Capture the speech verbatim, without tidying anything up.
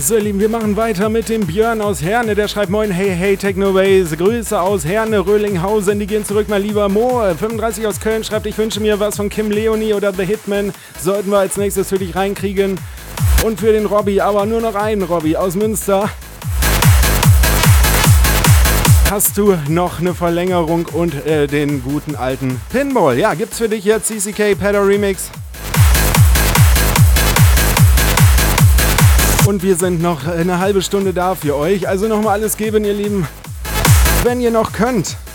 So, ihr Lieben, wir machen weiter mit dem Björn aus Herne. Der schreibt: Moin, hey, hey, Technobase. Grüße aus Herne, Röhlinghausen. Die gehen zurück, mein lieber Mo. fünfunddreißig aus Köln schreibt: Ich wünsche mir was von Kim Leonie oder The Hitman. Sollten wir als nächstes für dich reinkriegen. Und für den Robby, aber nur noch einen Robby aus Münster. Hast du noch eine Verlängerung und äh, den guten alten Pinball? Ja, gibt's für dich jetzt C C K Pedal Remix. Und wir sind noch eine halbe Stunde da für euch. Also nochmal alles geben, ihr Lieben. Wenn ihr noch könnt.